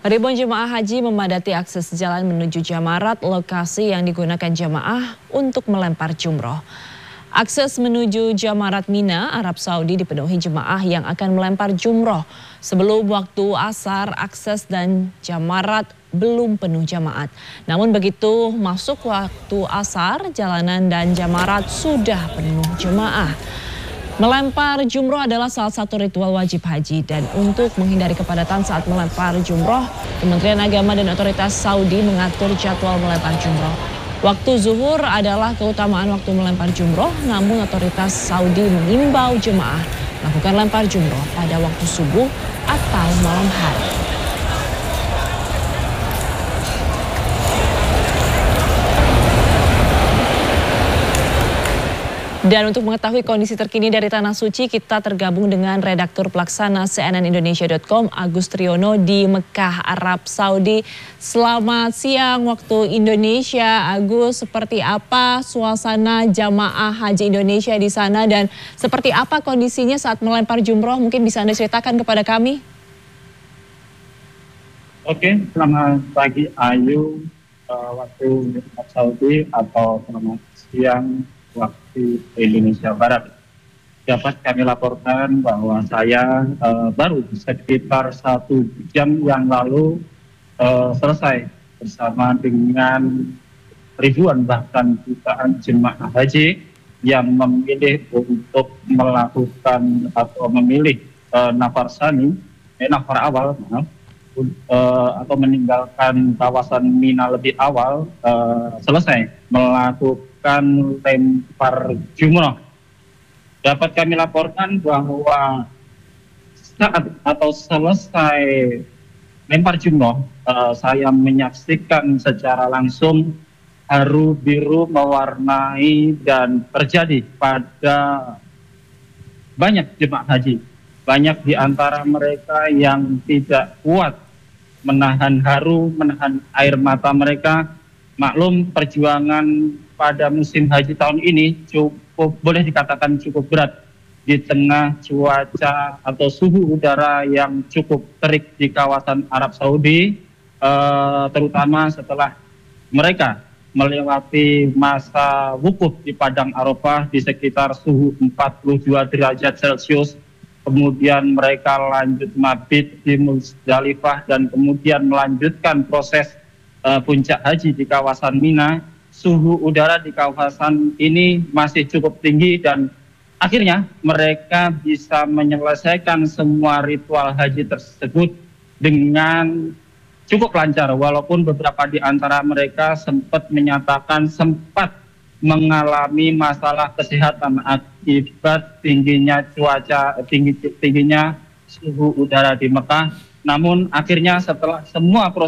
Ribuan jemaah haji memadati akses jalan menuju Jamarat, lokasi yang digunakan jemaah untuk melempar jumroh. Akses menuju Jamarat Mina, Arab Saudi dipenuhi jemaah yang akan melempar jumroh. Sebelum waktu asar, akses dan Jamarat belum penuh jamaat. Namun begitu masuk waktu asar, jalanan dan Jamarat sudah penuh jemaah. Melempar jumroh adalah salah satu ritual wajib haji, dan untuk menghindari kepadatan saat melempar jumroh, Kementerian Agama dan Otoritas Saudi mengatur jadwal melempar jumroh. Waktu zuhur adalah keutamaan waktu melempar jumroh, namun Otoritas Saudi mengimbau jemaah melakukan lempar jumroh pada waktu subuh atau malam hari. Dan untuk mengetahui kondisi terkini dari Tanah Suci, kita tergabung dengan redaktur pelaksana cnnindonesia.com Agus Triyono di Mekah, Arab Saudi. Selamat siang waktu Indonesia, Agus. Seperti apa suasana jamaah haji Indonesia di sana dan seperti apa kondisinya saat melempar jumroh? Mungkin bisa Anda ceritakan kepada kami. Oke, selamat pagi Ayu, waktu Arab Saudi, atau selamat siang waktu Indonesia Barat. Dapat kami laporkan bahwa saya baru sekitar 1 jam yang lalu selesai bersama dengan ribuan bahkan jutaan jemaah haji yang memilih untuk melakukan atau memilih nafar awal, atau meninggalkan kawasan Mina lebih awal, selesai melakukan lempar jumroh. Dapat kami laporkan bahwa saat atau selesai lempar jumroh, saya menyaksikan secara langsung haru biru mewarnai dan terjadi pada banyak jemaah haji. Banyak di antara mereka yang tidak kuat menahan haru, menahan air mata mereka. Maklum, perjuangan pada musim haji tahun ini boleh dikatakan cukup berat di tengah cuaca atau suhu udara yang cukup terik di kawasan Arab Saudi, terutama setelah mereka melewati masa wukuf di Padang Arafah di sekitar suhu 42 derajat Celcius. Kemudian mereka lanjut mabit di Muzdalifah dan kemudian melanjutkan proses puncak haji di kawasan Mina. Suhu udara di kawasan ini masih cukup tinggi dan akhirnya mereka bisa menyelesaikan semua ritual haji tersebut dengan cukup lancar, walaupun beberapa di antara mereka sempat menyatakan sempat mengalami masalah kesehatan akibat tingginya cuaca, tingginya suhu udara di Mekah. Namun akhirnya setelah semua proses